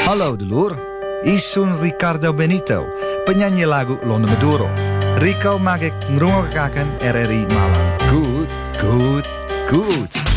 Hallo dulur, isun Ricardo Benito, penyanyi lagu Londo Maduro. Rico mag ik ngrungokkaken RRI Malang. Goed, goed, goed.